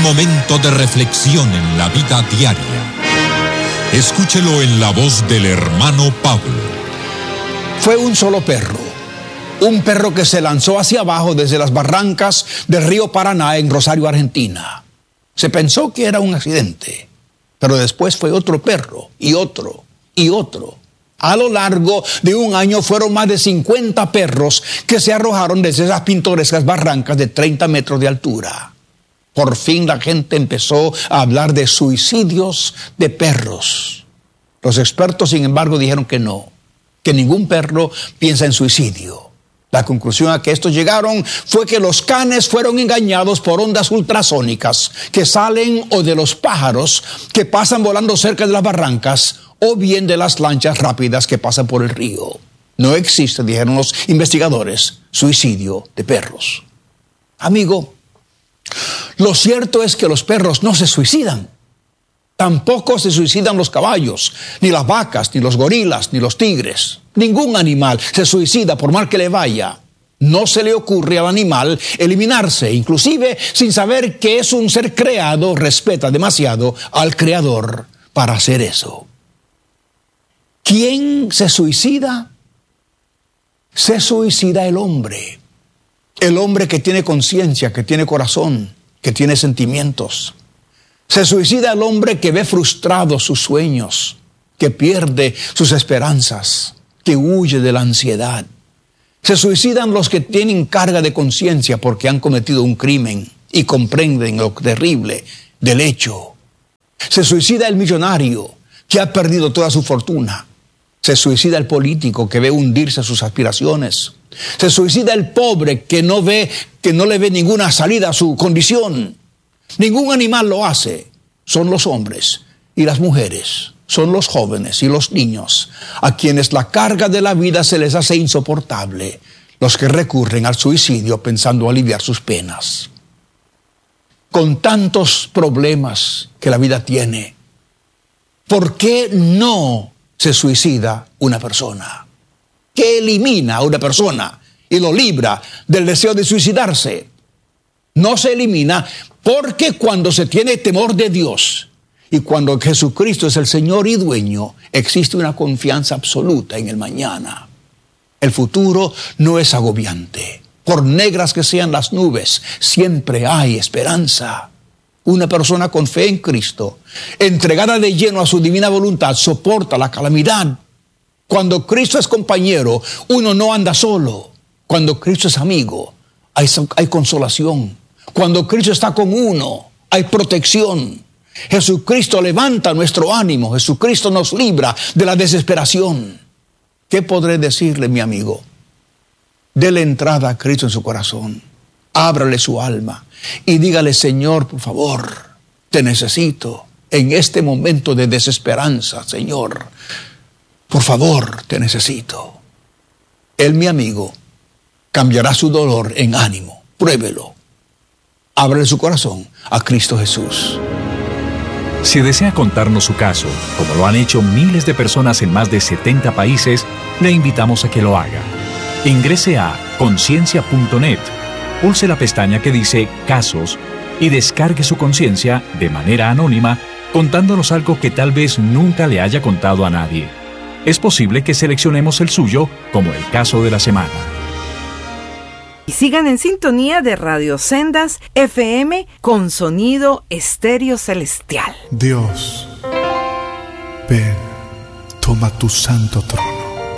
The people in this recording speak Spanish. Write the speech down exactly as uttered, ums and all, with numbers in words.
momento de reflexión en la vida diaria. Escúchelo en la voz del hermano Pablo. Fue un solo perro, un perro que se lanzó hacia abajo desde las barrancas del río Paraná en Rosario, Argentina. Se pensó que era un accidente, pero después fue otro perro y otro y otro. A lo largo de un año fueron más de cincuenta perros que se arrojaron desde esas pintorescas barrancas de treinta metros de altura. Por fin la gente empezó a hablar de suicidios de perros. Los expertos, sin embargo, dijeron que no, que ningún perro piensa en suicidio. La conclusión a que estos llegaron fue que los canes fueron engañados por ondas ultrasónicas que salen o de los pájaros que pasan volando cerca de las barrancas o bien de las lanchas rápidas que pasan por el río. No existe, dijeron los investigadores, suicidio de perros. Amigo, lo cierto es que los perros no se suicidan. Tampoco se suicidan los caballos, ni las vacas, ni los gorilas, ni los tigres. Ningún animal se suicida por mal que le vaya. No se le ocurre al animal eliminarse, inclusive sin saber que es un ser creado, respeta demasiado al creador para hacer eso. ¿Quién se suicida? Se suicida el hombre. El hombre que tiene conciencia, que tiene corazón, que tiene sentimientos. Se suicida el hombre que ve frustrados sus sueños, que pierde sus esperanzas, que huye de la ansiedad. Se suicidan los que tienen carga de conciencia porque han cometido un crimen y comprenden lo terrible del hecho. Se suicida el millonario que ha perdido toda su fortuna. Se suicida el político que ve hundirse sus aspiraciones. Se suicida el pobre que no ve, que no le ve ninguna salida a su condición. Ningún animal lo hace. Son los hombres y las mujeres, son los jóvenes y los niños, a quienes la carga de la vida se les hace insoportable, los que recurren al suicidio pensando aliviar sus penas. Con tantos problemas que la vida tiene, ¿por qué no se suicida una persona? ¿Qué elimina a una persona y lo libra del deseo de suicidarse? No se elimina porque cuando se tiene temor de Dios y cuando Jesucristo es el Señor y dueño, existe una confianza absoluta en el mañana. El futuro no es agobiante. Por negras que sean las nubes, siempre hay esperanza. Una persona con fe en Cristo, entregada de lleno a su divina voluntad, soporta la calamidad. Cuando Cristo es compañero, uno no anda solo. Cuando Cristo es amigo, hay, hay consolación. Cuando Cristo está con uno, hay protección. Jesucristo levanta nuestro ánimo. Jesucristo nos libra de la desesperación. ¿Qué podré decirle, mi amigo? Dele entrada a Cristo en su corazón. Ábrale su alma y dígale: Señor, por favor, te necesito en este momento de desesperanza, Señor. Por favor, te necesito. Él, mi amigo, cambiará su dolor en ánimo. Pruébelo. Ábrele su corazón a Cristo Jesús. Si desea contarnos su caso, como lo han hecho miles de personas en más de setenta países, le invitamos a que lo haga. Ingrese a conciencia punto net, pulse la pestaña que dice Casos y descargue su conciencia de manera anónima, contándonos algo que tal vez nunca le haya contado a nadie. Es posible que seleccionemos el suyo como el caso de la semana. Y sigan en sintonía de Radio Sendas F M con sonido estéreo celestial. Dios, ven, toma tu santo trono.